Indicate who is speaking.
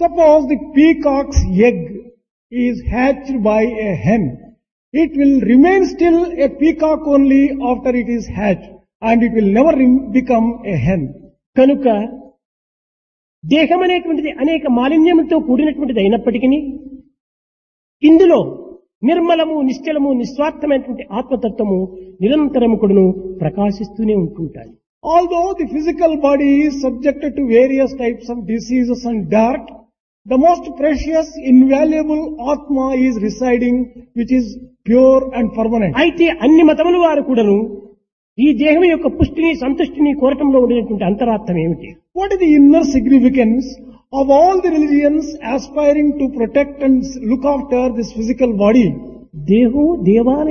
Speaker 1: Suppose the peacock's egg is hatched by a hen. It will remain still a peacock only after it is hatched, and it will never become a hen.
Speaker 2: కనుక దేహం అనేటువంటిది అనేక మాలిన్యములతో కూడినటువంటిది అయినప్పటికీ ఇందులో నిర్మలము, నిశ్చలము, నిస్వార్థమైనటువంటి ఆత్మతత్వము నిరంతరము కూడాను ప్రకాశిస్తూనే ఉంటుంటాయి.
Speaker 1: Although the physical body is subjected to various types of diseases and dirt, the most precious, invaluable Atma is residing, which is pure and permanent.
Speaker 2: అయితే అన్ని మతముల వారు కూడాను ఈ దేహం యొక్క పుష్టిని, సంతుష్టిని కోరటంలో ఉండేటువంటి అంతరార్థం ఏమిటి?
Speaker 1: What is the inner significance of all the religions aspiring to protect and look after this physical body?
Speaker 2: దేహో దేవాలయ